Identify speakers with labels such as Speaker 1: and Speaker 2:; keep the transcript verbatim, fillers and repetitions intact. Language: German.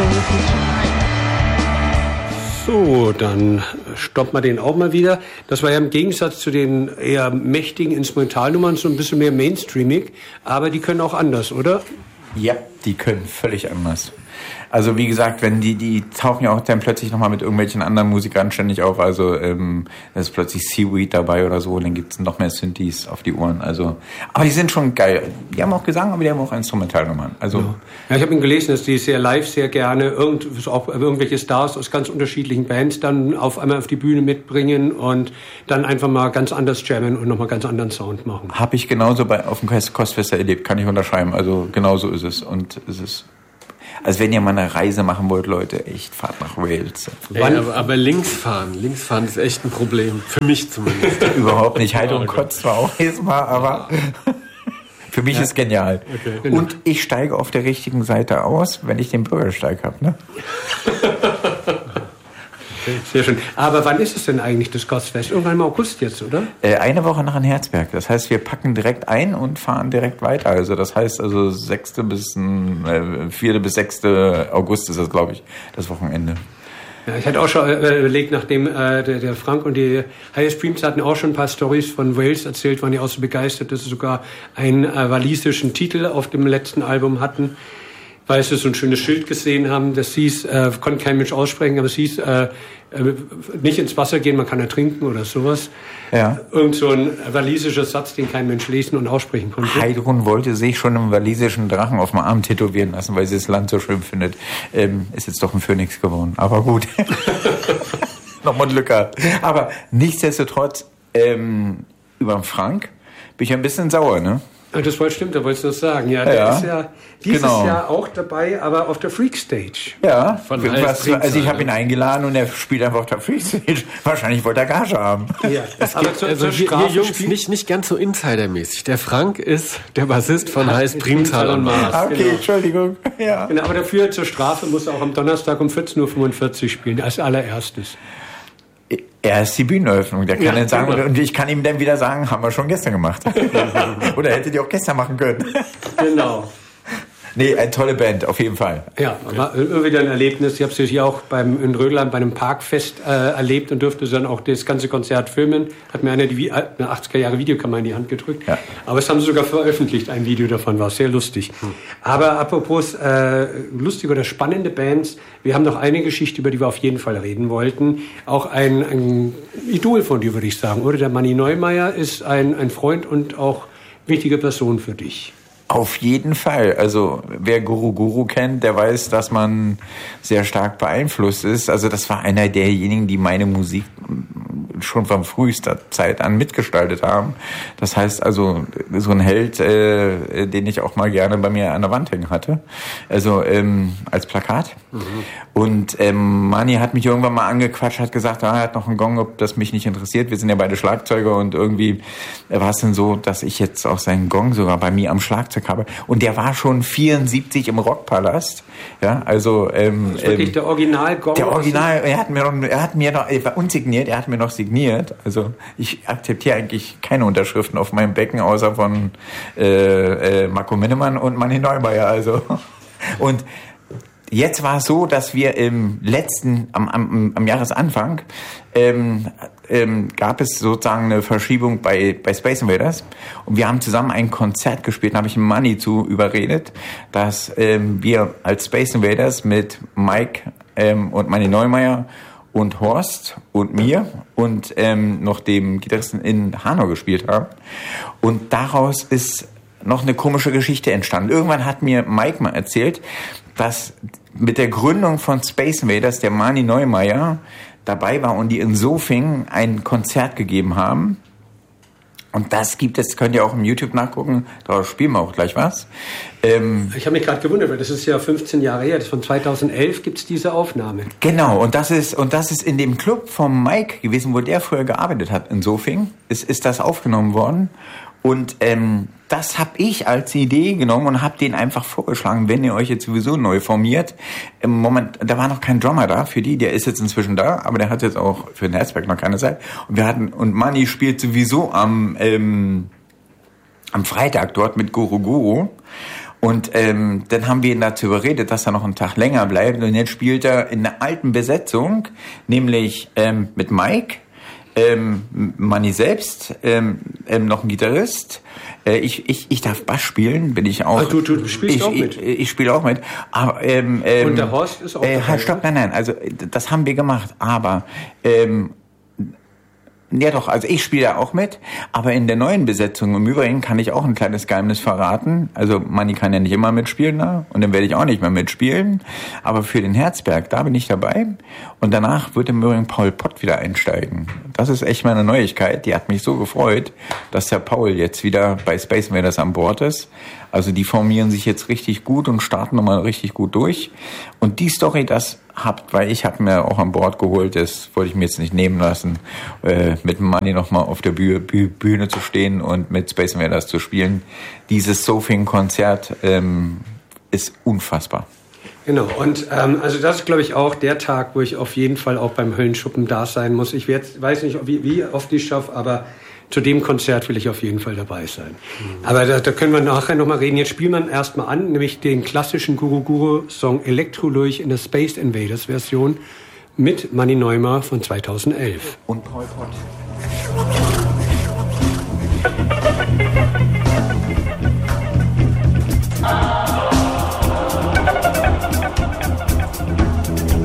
Speaker 1: So, dann stoppt man den auch mal wieder. Das war ja im Gegensatz zu den eher mächtigen Instrumentalnummern so ein bisschen mehr mainstreamig, aber die können auch anders, oder?
Speaker 2: Ja, die können völlig anders. Also wie gesagt, wenn die, die tauchen ja auch dann plötzlich nochmal mit irgendwelchen anderen Musikern ständig auf, also ähm, da ist plötzlich Seaweed dabei oder so, und dann gibt's noch mehr Synthes auf die Ohren, also, aber die sind schon geil. Die haben auch Gesang, aber die haben auch Instrumentalnummern. Also
Speaker 1: ja, ja, ich habe gelesen, dass die sehr live, sehr gerne irgend, auch irgendwelche Stars aus ganz unterschiedlichen Bands dann auf einmal auf die Bühne mitbringen und dann einfach mal ganz anders jammen und nochmal ganz anderen Sound machen.
Speaker 2: Habe ich genauso bei auf dem Kostfester erlebt, kann ich unterschreiben, also genauso ist es, und es ist... Also wenn ihr mal eine Reise machen wollt, Leute, echt, fahrt nach Wales.
Speaker 3: Ey, aber, aber links fahren, links fahren ist echt ein Problem. Für mich zumindest.
Speaker 2: Überhaupt nicht. Haltung kotzt zwar auch jedes Mal, aber für mich ja. ist genial. Okay, genau. Und ich steige auf der richtigen Seite aus, wenn ich den Bürgersteig habe, ne?
Speaker 1: Sehr schön. Aber wann ist es denn eigentlich, das Kostfest? Irgendwann im August jetzt, oder?
Speaker 2: Äh, eine Woche nach in Herzberg. Das heißt, wir packen direkt ein und fahren direkt weiter. Also das heißt, also sechste bis äh, vierte bis sechste August ist das, glaube ich, das Wochenende.
Speaker 1: Ja, ich hatte auch schon äh, überlegt, nachdem äh, der, der Frank und die Highest Dreams hatten auch schon ein paar Storys von Wales erzählt, waren die auch so begeistert, dass sie sogar einen äh, walisischen Titel auf dem letzten Album hatten, weil sie so ein schönes Schild gesehen haben, das hieß, äh, konnte kein Mensch aussprechen, aber es hieß, äh, äh, nicht ins Wasser gehen, man kann ertrinken oder sowas.
Speaker 2: Ja.
Speaker 1: Irgend so ein walisischer Satz, den kein Mensch lesen und aussprechen konnte.
Speaker 2: Heidrun wollte sich schon einen walisischen Drachen auf dem Arm tätowieren lassen, weil sie das Land so schön findet. Ähm, ist jetzt doch ein Phönix geworden, aber gut. Nochmal Glück gehabt. Aber nichtsdestotrotz, ähm, über den Frank bin ich ein bisschen sauer, ne?
Speaker 1: Das wohl stimmt, da wolltest du das sagen. Ja, der
Speaker 2: ja,
Speaker 1: ist ja dieses
Speaker 2: genau.
Speaker 1: Jahr auch dabei, aber auf der Freak Stage.
Speaker 2: Ja, von was, also ich habe ihn eingeladen und er spielt einfach auf der Freak Stage. Wahrscheinlich wollte er Gage haben.
Speaker 1: Ja, das aber
Speaker 3: zu, also hier, hier Jungs nicht, nicht ganz so insidermäßig. Der Frank ist der Bassist von Heiß Primzahl und Maß.
Speaker 2: Okay, genau. Entschuldigung.
Speaker 1: Ja. Genau, aber dafür zur Strafe muss er auch am Donnerstag um vierzehn Uhr fünfundvierzig spielen, als allererstes.
Speaker 2: Er ist die Bühneneröffnung, der kann
Speaker 1: ja,
Speaker 2: dann sagen,
Speaker 1: genau.
Speaker 2: und ich kann ihm dann wieder sagen, haben wir schon gestern gemacht. Oder hättet ihr auch gestern machen können.
Speaker 1: Genau.
Speaker 2: Nee, eine tolle Band, auf jeden Fall.
Speaker 1: Ja, war wieder ein Erlebnis. Ich habe es hier auch beim, in Rödland bei einem Parkfest äh, erlebt und durfte dann auch das ganze Konzert filmen. Hat mir einer die eine achtziger Jahre Videokamera in die Hand gedrückt. Ja. Aber es haben sie sogar veröffentlicht, ein Video davon, war sehr lustig. Hm. Aber apropos äh, lustige oder spannende Bands, wir haben noch eine Geschichte, über die wir auf jeden Fall reden wollten. Auch ein, ein Idol von dir, würde ich sagen. Oder der Manni Neumeier ist ein, ein Freund und auch wichtige Person für dich.
Speaker 2: Auf jeden Fall. Also wer Guru Guru kennt, der weiß, dass man sehr stark beeinflusst ist. Also das war einer derjenigen, die meine Musik schon von frühester Zeit an mitgestaltet haben. Das heißt also so ein Held, äh, den ich auch mal gerne bei mir an der Wand hängen hatte. Also ähm, als Plakat. Mhm. Und ähm, Mani hat mich irgendwann mal angequatscht, hat gesagt, ah, er hat noch einen Gong, ob das mich nicht interessiert. Wir sind ja beide Schlagzeuger und irgendwie war es dann so, dass ich jetzt auch seinen Gong sogar bei mir am Schlagzeug habe. Und der war schon vierundsiebzig im Rockpalast. Ja, also ähm,
Speaker 1: das ist wirklich
Speaker 2: ähm,
Speaker 1: der Original-Gong.
Speaker 2: Der Original, er hat mir noch, er hat mir noch, er war unsigniert, er hat mir noch signiert. Also ich akzeptiere eigentlich keine Unterschriften auf meinem Becken, außer von äh, äh, Marco Minnemann und Manni Neumeier. Also und jetzt war es so, dass wir im letzten, am, am, am Jahresanfang, ähm, ähm, gab es sozusagen eine Verschiebung bei, bei Space Invaders. Und wir haben zusammen ein Konzert gespielt, da habe ich Manni zu überredet, dass ähm, wir als Space Invaders mit Mike ähm, und Manni Neumeier und Horst und mir und ähm, noch dem Gitarristen in Hanau gespielt haben. Und daraus ist noch eine komische Geschichte entstanden. Irgendwann hat mir Mike mal erzählt, dass mit der Gründung von Space Invaders der Manni Neumeier dabei war und die in Sofing ein Konzert gegeben haben. Und das gibt es, könnt ihr auch im YouTube nachgucken, da spielen wir auch gleich was. Ähm,
Speaker 1: ich habe mich gerade gewundert, weil das ist ja fünfzehn Jahre her, das von zweitausendelf gibt es diese Aufnahme.
Speaker 2: Genau, und das ist und das ist in dem Club vom Mike gewesen, wo der früher gearbeitet hat, in Sofing, ist, ist das aufgenommen worden. Und ähm, das habe ich als Idee genommen und habe denen einfach vorgeschlagen, wenn ihr euch jetzt sowieso neu formiert. Im Moment, da war noch kein Drummer da für die, der ist jetzt inzwischen da, aber der hat jetzt auch für den Herzberg noch keine Zeit. Und wir hatten und Manni spielt sowieso am ähm, am Freitag dort mit Guru Guru. Und ähm, dann haben wir ihn dazu überredet, dass er noch einen Tag länger bleibt. Und jetzt spielt er in einer alten Besetzung, nämlich ähm, mit Mike, ähm, Manni selbst, ähm, ähm, noch ein Gitarrist. Äh, ich, ich, ich darf Bass spielen, bin ich auch.
Speaker 1: Ach, du, du spielst
Speaker 2: ich,
Speaker 1: auch mit?
Speaker 2: Ich, ich spiele auch mit. Aber, ähm, ähm,
Speaker 1: Und der Horst ist auch
Speaker 2: äh,
Speaker 1: dabei,
Speaker 2: halt, stopp, nein, nein, also das haben wir gemacht. Aber ähm, ja doch, also ich spiele ja auch mit, aber in der neuen Besetzung, im Übrigen kann ich auch ein kleines Geheimnis verraten. Also Manni kann ja nicht immer mitspielen, ne? Und dann werde ich auch nicht mehr mitspielen. Aber für den Herzberg, da bin ich dabei. Und danach wird im Übrigen Paul Pott wieder einsteigen. Das ist echt meine Neuigkeit. Die hat mich so gefreut, dass der Paul jetzt wieder bei Space Invaders an Bord ist. Also die formieren sich jetzt richtig gut und starten nochmal richtig gut durch. Und die Story, das habt, weil ich habe mir auch an Bord geholt, das wollte ich mir jetzt nicht nehmen lassen, äh, mit Manni nochmal auf der Bühne, Bühne zu stehen und mit Space Invaders zu spielen. Dieses Sofing-Konzert ähm, ist unfassbar.
Speaker 1: Genau, und ähm, also das ist, glaube ich, auch der Tag, wo ich auf jeden Fall auch beim Höllenschuppen da sein muss. Ich werd, weiß nicht, wie, wie oft ich schaffe, aber zu dem Konzert will ich auf jeden Fall dabei sein. Mhm. Aber da, da können wir nachher nochmal reden. Jetzt spielen wir erstmal an, nämlich den klassischen Guru Guru Song Elektrolurch in der Space Invaders Version mit Manni Neumar von zweitausendelf.
Speaker 2: Und Paul Pott.